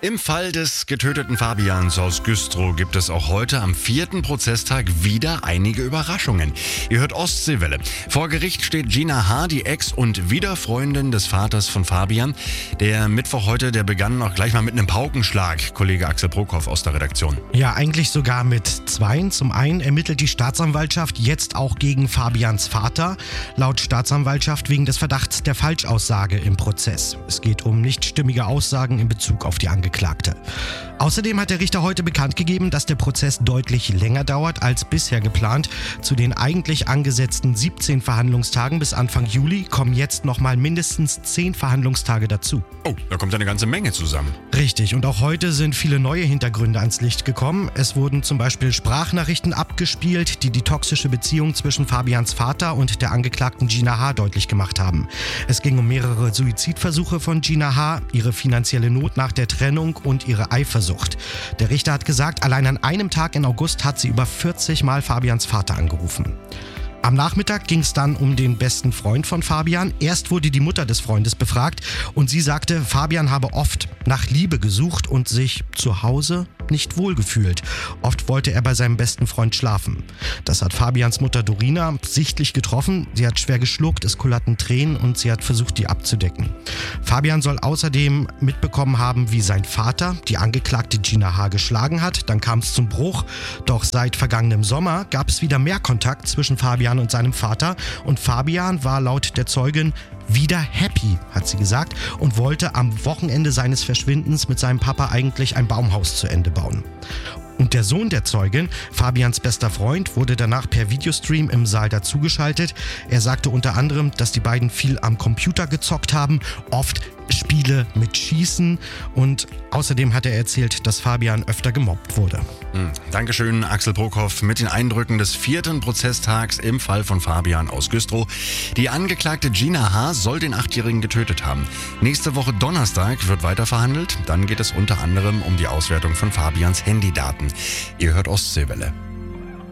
Im Fall des getöteten Fabians aus Güstrow gibt es auch heute am 4. Prozesstag wieder einige Überraschungen. Ihr hört Ostseewelle. Vor Gericht steht Gina H., die Ex- und Wiederfreundin des Vaters von Fabian. Der Mittwoch heute, der begann auch gleich mal mit einem Paukenschlag. Kollege Axel Brockhoff aus der Redaktion. Ja, eigentlich sogar mit zweien. Zum einen ermittelt die Staatsanwaltschaft jetzt auch gegen Fabians Vater. Laut Staatsanwaltschaft wegen des Verdachts der Falschaussage im Prozess. Es geht um nicht stimmige Aussagen in Bezug auf die Angeklagte. Außerdem hat der Richter heute bekannt gegeben, dass der Prozess deutlich länger dauert als bisher geplant. Zu den eigentlich angesetzten 17 Verhandlungstagen bis Anfang Juli kommen jetzt nochmal mindestens 10 Verhandlungstage dazu. Oh, da kommt eine ganze Menge zusammen. Richtig, und auch heute sind viele neue Hintergründe ans Licht gekommen. Es wurden zum Beispiel Sprachnachrichten abgespielt, die toxische Beziehung zwischen Fabians Vater und der Angeklagten Gina H. deutlich gemacht haben. Es ging um mehrere Suizidversuche von Gina H., ihre finanzielle Not nach der Trennung und ihre Eifersucht. Der Richter hat gesagt, allein an einem Tag in August hat sie über 40 Mal Fabians Vater angerufen. Am Nachmittag ging es dann um den besten Freund von Fabian. Erst wurde die Mutter des Freundes befragt und sie sagte, Fabian habe oft nach Liebe gesucht und sich zu Hause nicht wohlgefühlt. Oft wollte er bei seinem besten Freund schlafen. Das hat Fabians Mutter Dorina sichtlich getroffen. Sie hat schwer geschluckt, es kullerten Tränen und sie hat versucht, die abzudecken. Fabian soll außerdem mitbekommen haben, wie sein Vater die Angeklagte Gina H. geschlagen hat. Dann kam es zum Bruch. Doch seit vergangenem Sommer gab es wieder mehr Kontakt zwischen Fabian und seinem Vater. Und Fabian war laut der Zeugin wieder happy, hat sie gesagt, und wollte am Wochenende seines Verschwindens mit seinem Papa eigentlich ein Baumhaus zu Ende bauen. Und der Sohn der Zeugin, Fabians bester Freund, wurde danach per Videostream im Saal dazugeschaltet. Er sagte unter anderem, dass die beiden viel am Computer gezockt haben, oft Spiele mit Schießen, und außerdem hat er erzählt, dass Fabian öfter gemobbt wurde. Dankeschön, Axel Brockhoff, mit den Eindrücken des 4. Prozesstags im Fall von Fabian aus Güstrow. Die Angeklagte Gina H. soll den 8-Jährigen getötet haben. Nächste Woche Donnerstag wird weiter verhandelt. Dann geht es unter anderem um die Auswertung von Fabians Handydaten. Ihr hört Ostseewelle.